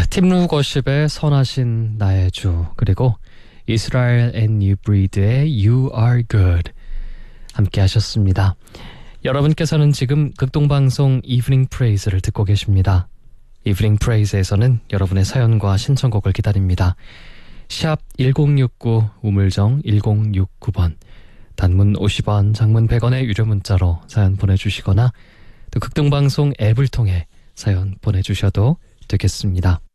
팀 루거십의 선하신 나의 주, 그리고 이스라엘 앤 뉴브리드의 You Are Good 함께 하셨습니다. 여러분께서는 지금 극동방송 이브닝 프레이즈를 듣고 계십니다. 이브닝 프레이즈에서는 여러분의 사연과 신청곡을 기다립니다. 샵 1069 우물정 1069번, 단문 50원, 장문 100원의 유료 문자로 사연 보내주시거나 또 극동방송 앱을 통해 사연 보내주셔도 되겠습니다.